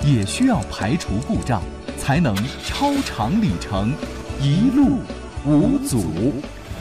也需要排除故障，才能超长里程，一路无阻。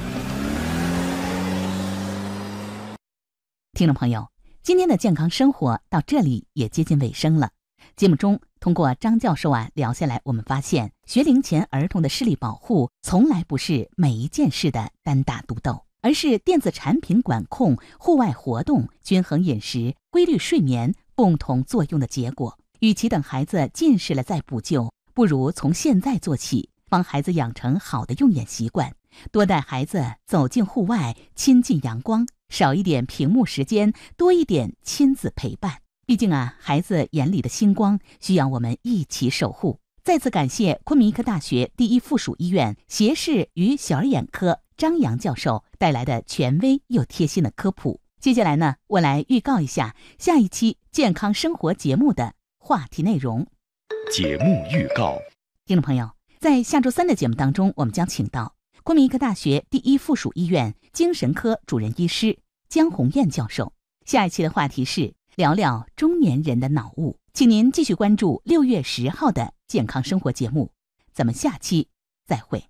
听众朋友，今天的健康生活到这里也接近尾声了。节目中，通过张教授聊下来，我们发现学龄前儿童的视力保护从来不是每一件事的单打独斗，而是电子产品管控、户外活动、均衡饮食、规律睡眠共同作用的结果。与其等孩子近视了再补救，不如从现在做起，帮孩子养成好的用眼习惯，多带孩子走进户外，亲近阳光，少一点屏幕时间，多一点亲子陪伴。毕竟孩子眼里的星光需要我们一起守护。再次感谢昆明医科大学第一附属医院斜视与小儿眼科张扬教授带来的权威又贴心的科普。接下来呢，我来预告一下下一期健康生活节目的话题内容。 节目预告。 听众朋友，在下周三的节目当中，我们将请到昆明医科大学第一附属医院精神科主任医师江红艳教授。下一期的话题是聊聊中年人的脑雾，请您继续关注6月10号的健康生活节目。咱们下期再会。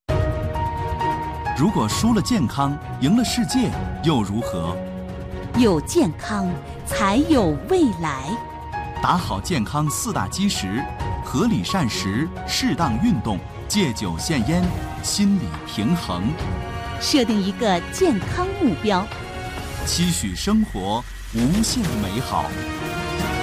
如果输了健康，赢了世界又如何？ 有健康才有未来。 打好健康4大基石：合理膳食、适当运动、戒酒限烟、心理平衡。 设定一个健康目标， 期许生活无限美好。